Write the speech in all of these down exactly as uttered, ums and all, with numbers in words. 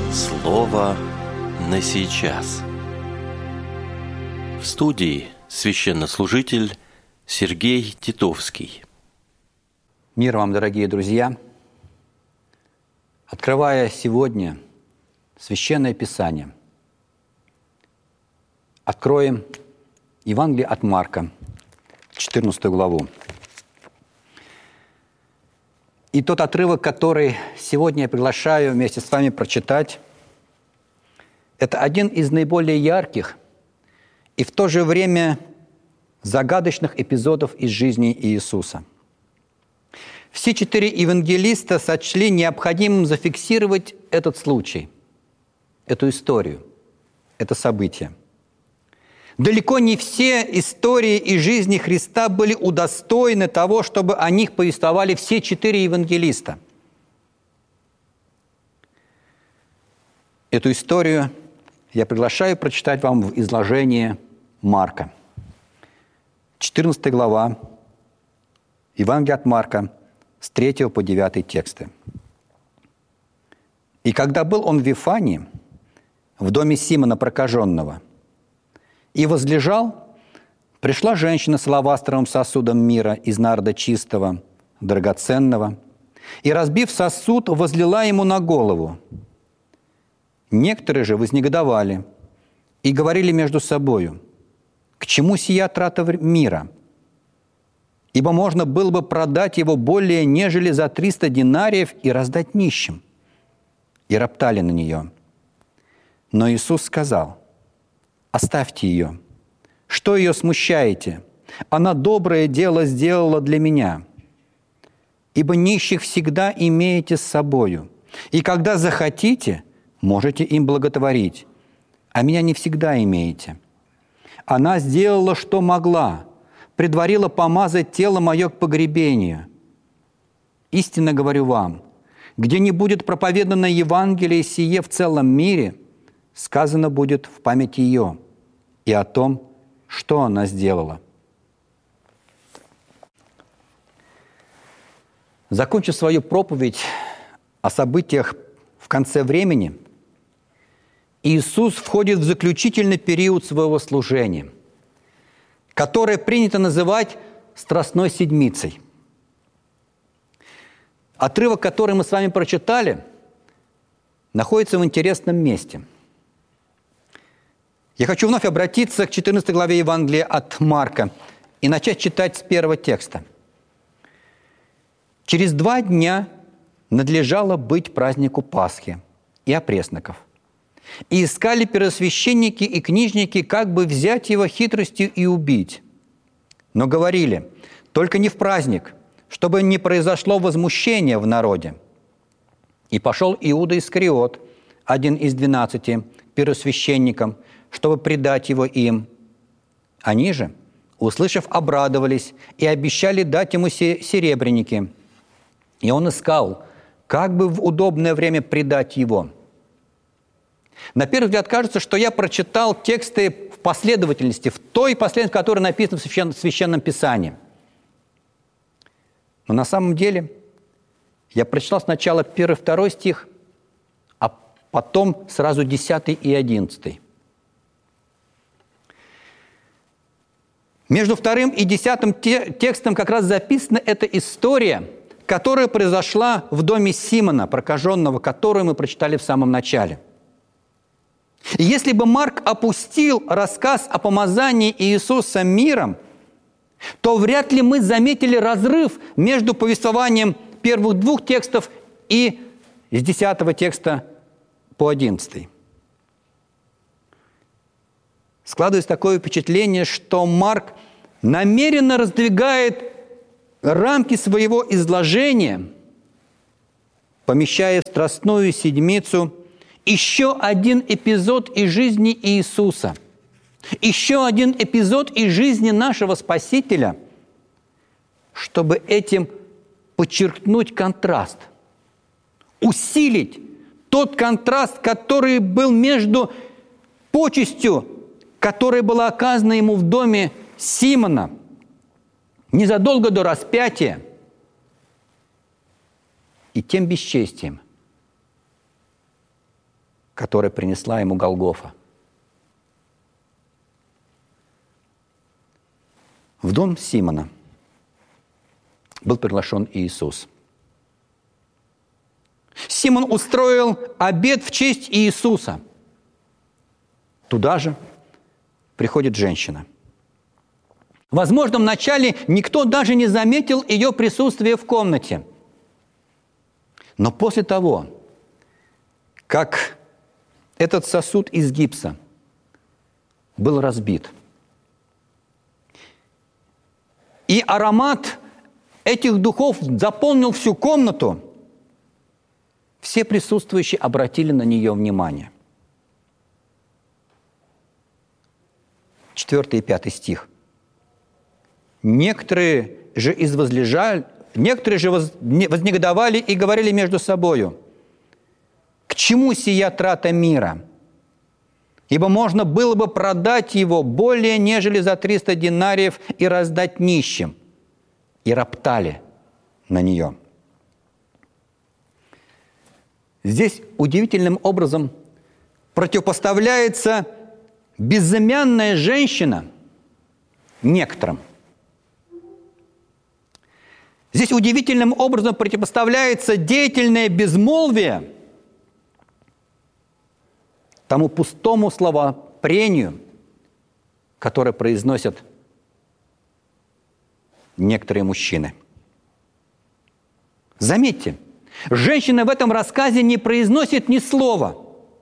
Слово на сейчас. В студии священнослужитель Сергей Титовский. Мир вам, дорогие друзья! Открывая сегодня Священное Писание, откроем Евангелие от Марка, четырнадцатую главу. И тот отрывок, который сегодня я приглашаю вместе с вами прочитать, это один из наиболее ярких и в то же время загадочных эпизодов из жизни Иисуса. Все четыре евангелиста сочли необходимым зафиксировать этот случай, эту историю, это событие. Далеко не все истории из жизни Христа были удостоены того, чтобы о них повествовали все четыре евангелиста. Эту историю я приглашаю прочитать вам в изложении Марка. четырнадцатая глава, Евангелие от Марка, с третьего по девятый тексты. «И когда был он в Вифании, в доме Симона прокаженного, и возлежал, пришла женщина с алавастровым сосудом мира из нарда чистого, драгоценного, и, разбив сосуд, возлила ему на голову. Некоторые же вознегодовали и говорили между собою: к чему сия трата мира? Ибо можно было бы продать его более, нежели за триста динариев и раздать нищим. И роптали на нее. Но Иисус сказал: оставьте ее. Что ее смущаете? Она доброе дело сделала для меня. Ибо нищих всегда имеете с собою, и когда захотите, можете им благотворить, а меня не всегда имеете. Она сделала, что могла, предварила помазать тело мое к погребению. Истинно говорю вам, где не будет проповедано Евангелие сие в целом мире, сказано будет в память ее и о том, что она сделала». Закончив свою проповедь о событиях в конце времени, Иисус входит в заключительный период своего служения, которое принято называть Страстной Седмицей. Отрывок, который мы с вами прочитали, находится в интересном месте. Я хочу вновь обратиться к четырнадцатой главе Евангелия от Марка и начать читать с первого текста. «Через два дня надлежало быть празднику Пасхи и опресноков. И искали первосвященники и книжники, как бы взять его хитростью и убить. Но говорили: только не в праздник, чтобы не произошло возмущение в народе. И пошел Иуда Искариот, один из двенадцати, первосвященникам, чтобы предать его им. Они же, услышав, обрадовались и обещали дать ему серебряники. И он искал, как бы в удобное время предать его». На первый взгляд кажется, что я прочитал тексты в последовательности, в той последовательности, которая написана в Священном, Священном Писании. Но на самом деле я прочитал сначала первый, второй стих, а потом сразу десятый и одиннадцатый. Между вторым и десятым те, текстом как раз записана эта история, которая произошла в доме Симона, прокаженного, которую мы прочитали в самом начале. И если бы Марк опустил рассказ о помазании Иисуса миром, то вряд ли мы заметили разрыв между повествованием первых двух текстов и с десятого текста по одиннадцатый. Складывается такое впечатление, что Марк намеренно раздвигает рамки своего изложения, помещая в Страстную Седмицу еще один эпизод из жизни Иисуса, еще один эпизод из жизни нашего Спасителя, чтобы этим подчеркнуть контраст, усилить тот контраст, который был между почестью, которая была оказана ему в доме Симона незадолго до распятия, и тем бесчестием, которое принесла ему Голгофа. В дом Симона был приглашен Иисус. Симон устроил обед в честь Иисуса. Туда же приходит женщина. Возможно, вначале никто даже не заметил ее присутствие в комнате. Но после того, как этот сосуд из гипса был разбит, и аромат этих духов заполнил всю комнату, все присутствующие обратили на нее внимание. Четвертый и пятый стих. Некоторые же из возлежали, некоторые же вознегодовали и говорили между собою: «К чему сия трата мира? Ибо можно было бы продать его более, нежели за триста динариев и раздать нищим». И роптали на нее. Здесь удивительным образом противопоставляется безымянная женщина некоторым. Здесь удивительным образом противопоставляется деятельное безмолвие тому пустому словопрению, которое произносят некоторые мужчины. Заметьте, женщина в этом рассказе не произносит ни слова.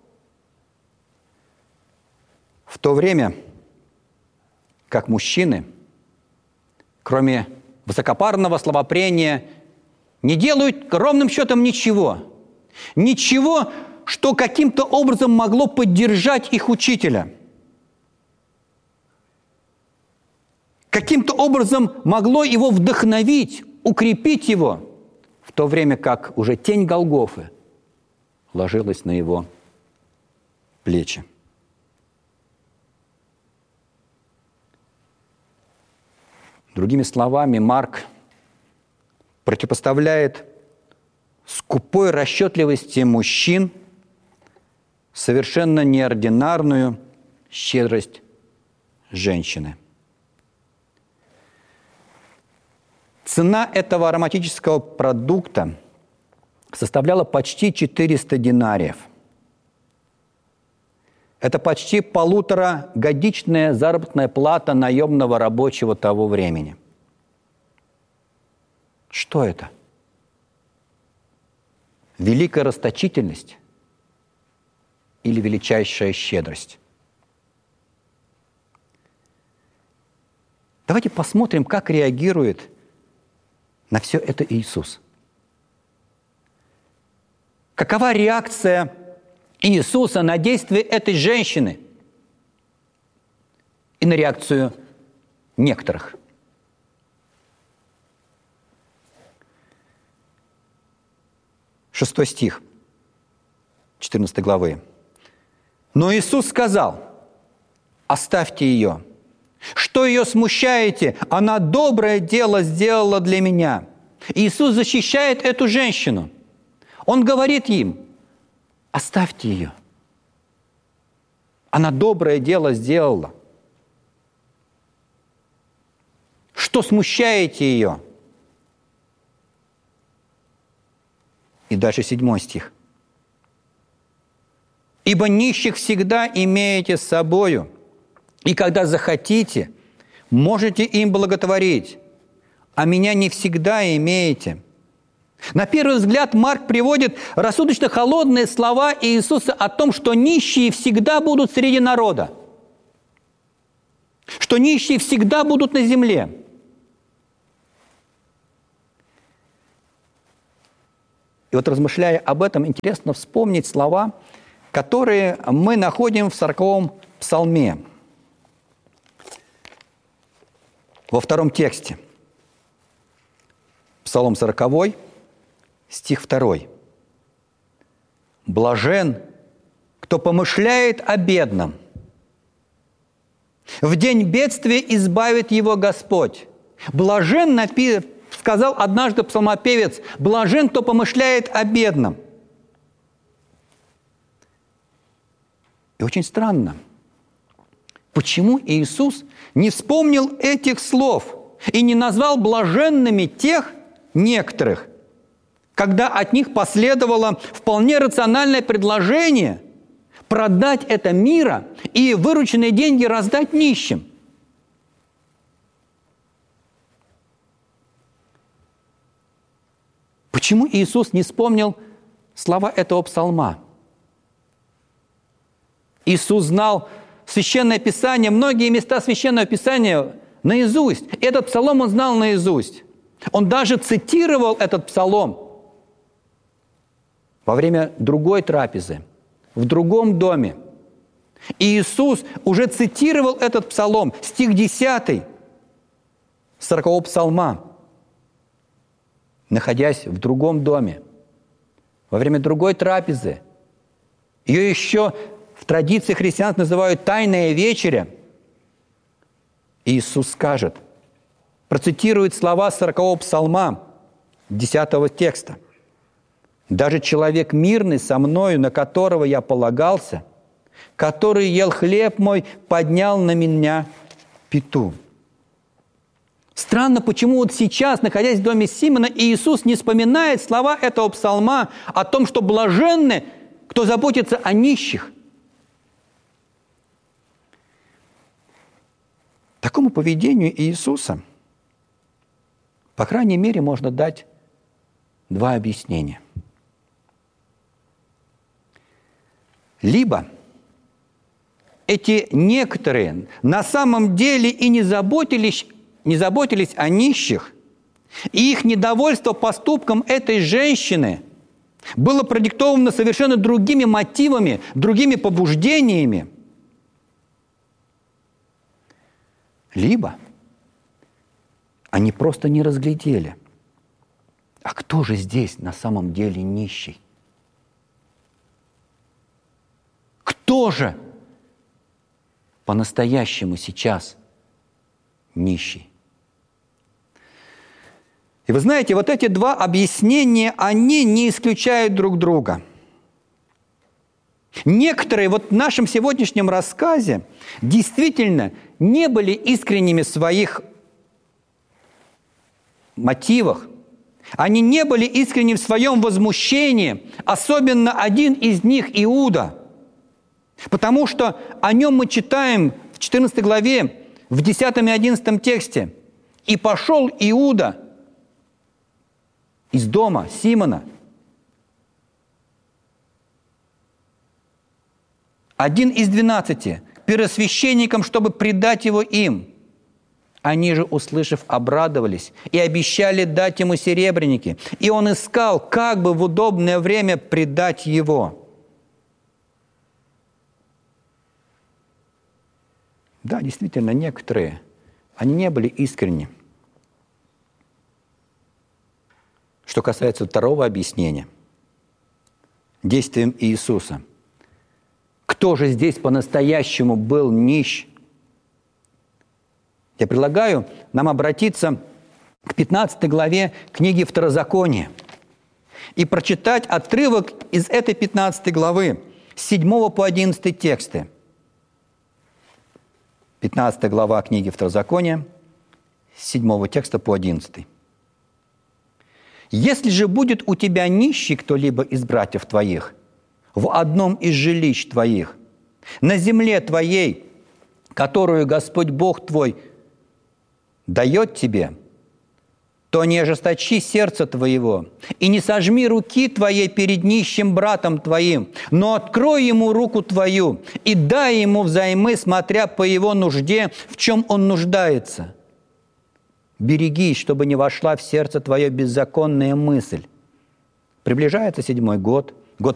В то время как мужчины, кроме высокопарного словопрения, не делают ровным счетом ничего. Ничего, что каким-то образом могло поддержать их учителя. Каким-то образом могло его вдохновить, укрепить его, в то время как уже тень Голгофы ложилась на его плечи. Другими словами, Марк противопоставляет скупой расчетливости мужчин совершенно неординарную щедрость женщины. Цена этого ароматического продукта составляла почти четыреста динариев. Это почти полуторагодичная заработная плата наемного рабочего того времени. Что это? Великая расточительность или величайшая щедрость? Давайте посмотрим, как реагирует на все это Иисус. Какова реакция Иисуса на действие этой женщины и на реакцию некоторых? Шестой стих четырнадцатой главы. «Но Иисус сказал: оставьте ее. Что ее смущаете? Она доброе дело сделала для меня». Иисус защищает эту женщину. Он говорит им: оставьте ее. Она доброе дело сделала. Что смущаете ее? И дальше седьмой стих. «Ибо нищих всегда имеете с собою, и когда захотите, можете им благотворить, а меня не всегда имеете». На первый взгляд Марк приводит рассудочно холодные слова Иисуса о том, что нищие всегда будут среди народа, что нищие всегда будут на земле. И вот, размышляя об этом, интересно вспомнить слова, которые мы находим в сороковом псалме, во втором тексте. Псалом сороковой, стих второй. «Блажен, кто помышляет о бедном. В день бедствия избавит его Господь. Блажен, напи... сказал однажды псалмопевец, блажен, кто помышляет о бедном». И очень странно, почему Иисус не вспомнил этих слов и не назвал блаженными тех некоторых, когда от них последовало вполне рациональное предложение продать это мира и вырученные деньги раздать нищим. Почему Иисус не вспомнил слова этого псалма? Иисус знал Священное Писание, многие места Священного Писания наизусть. Этот псалом он знал наизусть. Он даже цитировал этот псалом во время другой трапезы, в другом доме. И Иисус уже цитировал этот псалом, стих десятый, сорокового псалма, находясь в другом доме, во время другой трапезы. Ее еще в традиции христианств называют «тайная вечеря». Иисус скажет, процитирует слова сорокового псалма, десятого текста. «Даже человек мирный со мною, на которого я полагался, который ел хлеб мой, поднял на меня пяту». Странно, почему вот сейчас, находясь в доме Симона, Иисус не вспоминает слова этого псалма о том, что блаженны, кто заботится о нищих. Такому поведению Иисуса, по крайней мере, можно дать два объяснения. Либо эти некоторые на самом деле и не заботились, не заботились о нищих, и их недовольство поступком этой женщины было продиктовано совершенно другими мотивами, другими побуждениями. Либо они просто не разглядели, а кто же здесь на самом деле нищий? Кто же по-настоящему сейчас нищий? И вы знаете, вот эти два объяснения, они не исключают друг друга. Некоторые вот в нашем сегодняшнем рассказе действительно не были искренними в своих мотивах. Они не были искренни в своем возмущении, особенно один из них, Иуда. Потому что о нем мы читаем в четырнадцатой главе, в десятом и одиннадцатом тексте. «И пошел Иуда из дома Симона, один из двенадцати, первосвященникам, чтобы предать его им. Они же, услышав, обрадовались и обещали дать ему серебряники. И он искал, как бы в удобное время предать его». Да, действительно, некоторые, они не были искренни. Что касается второго объяснения, действием Иисуса. Кто же здесь по-настоящему был нищ? Я предлагаю нам обратиться к пятнадцатой главе книги Второзакония и прочитать отрывок из этой пятнадцатой главы, с седьмого по одиннадцатый тексты. пятнадцатая глава книги Второзакония, с седьмого текста по одиннадцатый. «Если же будет у тебя нищий кто-либо из братьев твоих в одном из жилищ твоих, на земле твоей, которую Господь Бог твой дает тебе, то не ожесточи сердце твоего и не сожми руки твоей перед нищим братом твоим, но открой ему руку твою и дай ему взаймы, смотря по его нужде, в чем он нуждается. Берегись, чтобы не вошла в сердце твое беззаконная мысль. Приближается седьмой год,